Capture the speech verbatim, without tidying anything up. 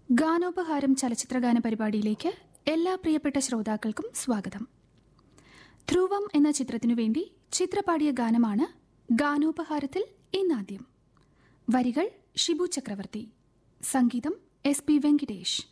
ഗാനോപഹാരം ചലച്ചിത്രഗാന പരിപാടിയിലേക്ക് എല്ലാ പ്രിയപ്പെട്ട ശ്രോതാക്കൾക്കും സ്വാഗതം. ധ്രുവം എന്ന ചിത്രത്തിനു വേണ്ടി ചിത്രപാടിയ ഗാനമാണ് ഗാനോപഹാരത്തിൽ ഇന്നാദ്യം. വരികൾ ഷിബു ചക്രവർത്തി, സംഗീതം എസ് പി വെങ്കിടേഷ്.